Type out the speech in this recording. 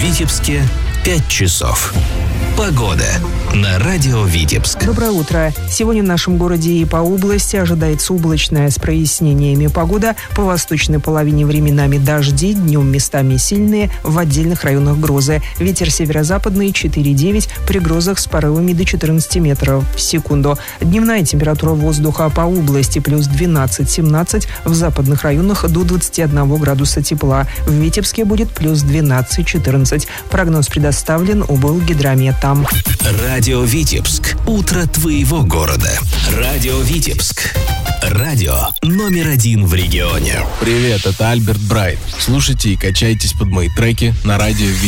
Витебске 5 часов. Погода на радио Витебск. Доброе утро. Сегодня в нашем городе и по области ожидается облачная с прояснениями погода. По восточной половине временами дожди, днем местами сильные, в отдельных районах грозы. Ветер северо-западный 4,9, при грозах с порывами до 14 метров в секунду. Дневная температура воздуха по области плюс 12-17, в западных районах до 21 градуса тепла. В Витебске будет плюс 12-14. Прогноз предоставлен Облгидрометом. Радио Витебск. Утро твоего города. Радио Витебск. Радио номер 1 в регионе. Привет, это Альберт Брайт. Слушайте и качайтесь под мои треки на радио Витебск.